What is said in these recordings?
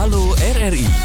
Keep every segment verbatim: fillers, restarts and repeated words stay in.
Halo R R I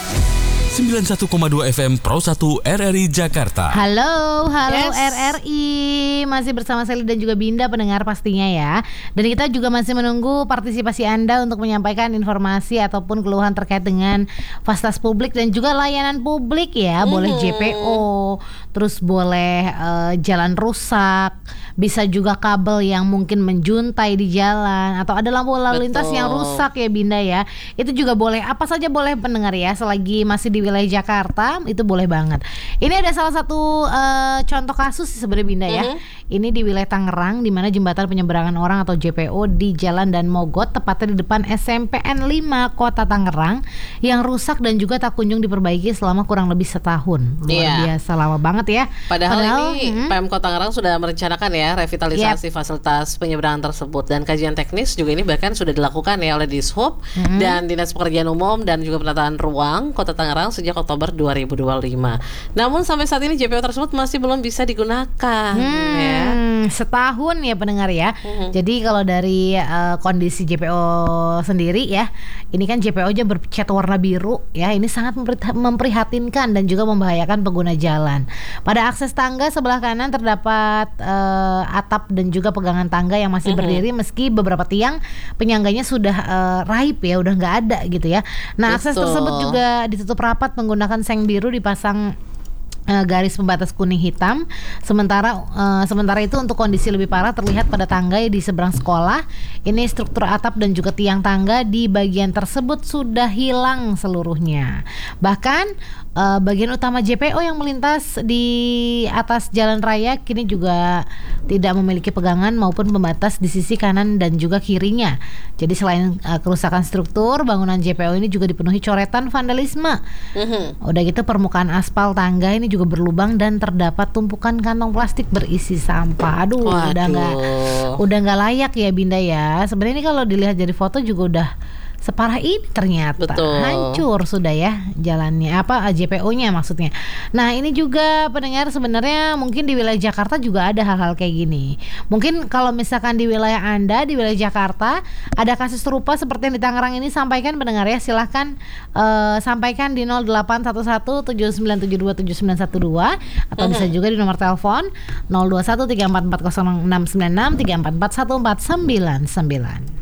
sembilan puluh satu koma dua F M Pro satu R R I Jakarta. Halo, halo Yes. R R I. Masih bersama Sally dan juga Binda pendengar pastinya ya. Dan kita juga masih menunggu partisipasi Anda untuk menyampaikan informasi ataupun keluhan terkait dengan fasilitas publik dan juga layanan publik ya. Boleh J P O, terus boleh eh, jalan rusak, bisa juga kabel yang mungkin menjuntai di jalan, atau ada lampu lalu lintas Betul. yang rusak ya Binda ya. Itu juga boleh, apa saja boleh pendengar ya, selagi masih di wilayah Jakarta itu boleh banget. Ini ada salah satu uh, contoh kasus sebenarnya Binda ya. Mm-hmm. Ini di wilayah Tangerang, di mana jembatan penyeberangan orang atau J P O di Jalan Dan Mogot, tepatnya di depan S M P N lima Kota Tangerang, yang rusak dan juga tak kunjung diperbaiki selama kurang lebih setahun. Luar Iya. biasa lama banget ya. Padahal, Padahal, ini hmm. Pemkot Tangerang sudah merencanakan ya revitalisasi fasilitas penyeberangan tersebut, dan kajian teknis juga ini bahkan sudah dilakukan ya oleh Dishub Hmm. dan Dinas Pekerjaan Umum dan juga Penataan Ruang Kota Tangerang sejak Oktober dua ribu dua puluh lima. Namun sampai saat ini J P O tersebut masih belum bisa digunakan Hmm, ya. setahun ya pendengar ya. Mhm. Jadi kalau dari uh, kondisi J P O sendiri ya, ini kan J P O-nya bercat warna biru ya. Ini sangat memperih- memprihatinkan dan juga membahayakan pengguna jalan. Pada akses tangga sebelah kanan terdapat uh, atap dan juga pegangan tangga yang masih Mhm. berdiri, meski beberapa tiang penyangganya sudah uh, raib ya, udah nggak ada gitu ya. Nah, akses Betul. tersebut juga ditutup rapat menggunakan seng biru dipasang Uh, garis pembatas kuning hitam. Sementara uh, sementara itu untuk kondisi lebih parah terlihat pada tangga di seberang sekolah. Ini struktur atap dan juga tiang tangga di bagian tersebut sudah hilang seluruhnya. Bahkan uh, bagian utama J P O yang melintas di atas jalan raya kini juga tidak memiliki pegangan maupun pembatas di sisi kanan dan juga kirinya. Jadi selain uh, kerusakan struktur, bangunan J P O ini juga dipenuhi coretan vandalisme. Mhm. Udah gitu permukaan aspal tangga ini juga berlubang dan terdapat tumpukan kantong plastik berisi sampah. Aduh, Waduh. udah nggak udah nggak layak ya Binda ya. Sebenarnya ini kalau dilihat dari foto juga udah separah ini ternyata. Betul. Hancur sudah ya jalannya, apa J P O-nya maksudnya. Nah, ini juga pendengar sebenarnya mungkin di wilayah Jakarta juga ada hal-hal kayak gini. Mungkin kalau misalkan di wilayah Anda, di wilayah Jakarta ada kasus serupa seperti yang di Tangerang ini, sampaikan pendengar ya. Silahkan uh, sampaikan di nol delapan satu satu tujuh sembilan tujuh dua tujuh sembilan satu dua atau bisa juga di nomor telepon nol dua satu tiga empat empat nol enam sembilan enam tiga empat empat satu empat sembilan sembilan.